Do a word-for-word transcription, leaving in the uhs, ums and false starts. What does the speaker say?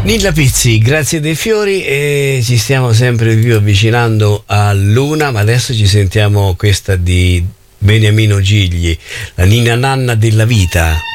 Nilla Pizzi, grazie dei fiori, e ci stiamo sempre più avvicinando a Luna, ma adesso ci sentiamo questa di Beniamino Gigli, la ninna nanna della vita.